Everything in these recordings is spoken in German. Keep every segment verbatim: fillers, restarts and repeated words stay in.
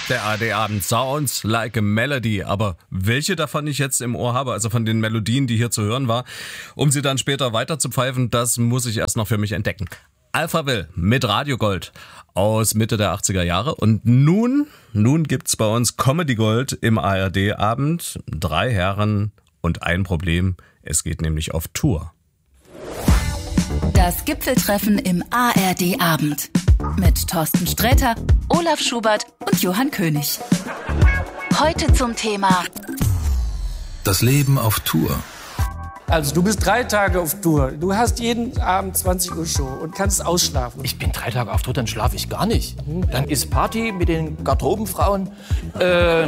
Der A R D-Abend Sounds like a Melody. Aber welche davon ich jetzt im Ohr habe, also von den Melodien, die hier zu hören war, um sie dann später weiter zu pfeifen, das muss ich erst noch für mich entdecken. Alphaville mit Radio Gold aus Mitte der achtziger Jahre. Und nun, nun gibt's bei uns Comedy Gold im A R D-Abend. Drei Herren und ein Problem. Es geht nämlich auf Tour. Das Gipfeltreffen im A R D-Abend. Mit Thorsten Sträter, Olaf Schubert und Johann König. Heute zum Thema das Leben auf Tour. Also du bist drei Tage auf Tour. Du hast jeden Abend zwanzig Uhr Show und kannst ausschlafen. Ich bin drei Tage auf Tour, dann schlafe ich gar nicht. Dann ist Party mit den Garderobenfrauen. Äh,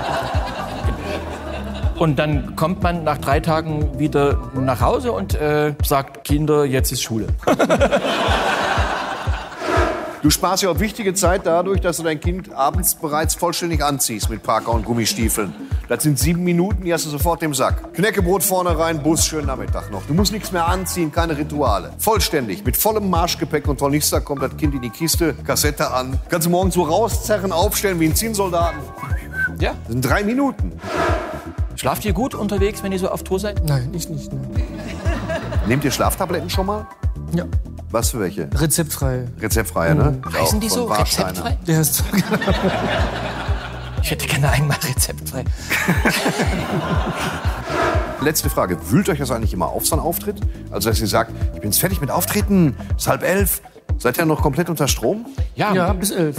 und dann kommt man nach drei Tagen wieder nach Hause und äh, sagt, Kinder, jetzt ist Schule. Du sparst ja auch wichtige Zeit dadurch, dass du dein Kind abends bereits vollständig anziehst mit Parker und Gummistiefeln. Das sind sieben Minuten, die hast du sofort im Sack. Knäckebrot vorne rein, Bus, schönen Nachmittag noch. Du musst nichts mehr anziehen, keine Rituale. Vollständig, mit vollem Marschgepäck und Tornister kommt das Kind in die Kiste, Kassette an. Kannst du morgens so rauszerren, aufstellen wie ein Zinnsoldaten. Ja. Das sind drei Minuten. Schlaft ihr gut unterwegs, wenn ihr so auf Tour seid? Nein, ich nicht. Nein. Nehmt ihr Schlaftabletten schon mal? Ja. Was für welche? Rezeptfrei. Rezeptfrei, ne? Mhm. Heißen die so? Rezeptfrei? Der ist Ich hätte gerne einmal rezeptfrei. Letzte Frage. Wühlt euch das eigentlich immer auf, so ein Auftritt? Also, dass ihr sagt, ich bin jetzt fertig mit Auftreten, es ist halb elf. Seid ihr noch komplett unter Strom? Ja, ja bis elf.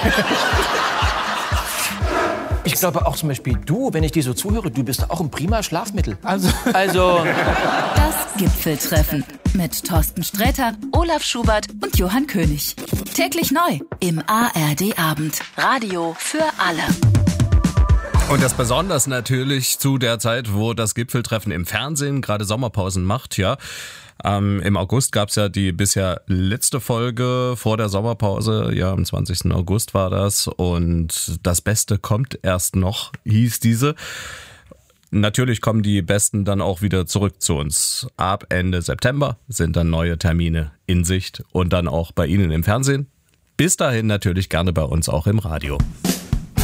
Ich glaube auch zum Beispiel du, wenn ich dir so zuhöre, du bist auch ein prima Schlafmittel. Also, also das Gipfeltreffen mit Thorsten Sträter, Olaf Schubert und Johann König. Täglich neu im A R D-Abend. Radio für alle. Und das besonders natürlich zu der Zeit, wo das Gipfeltreffen im Fernsehen gerade Sommerpausen macht, ja. Ähm, Im August gab's ja die bisher letzte Folge vor der Sommerpause. Ja, am zwanzigsten August war das. Und das Beste kommt erst noch, hieß diese. Natürlich kommen die Besten dann auch wieder zurück zu uns. Ab Ende September sind dann neue Termine in Sicht und dann auch bei Ihnen im Fernsehen. Bis dahin natürlich gerne bei uns auch im Radio.